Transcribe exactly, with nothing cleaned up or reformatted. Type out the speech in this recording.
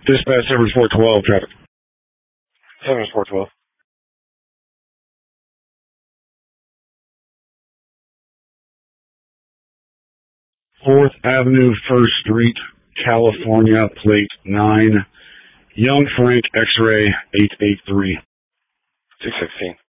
Dispatch Service four twelve, traffic. Service four twelve. fourth Avenue, first Street, California, plate nine. Young Frank, X-ray eight eight three. six sixteen.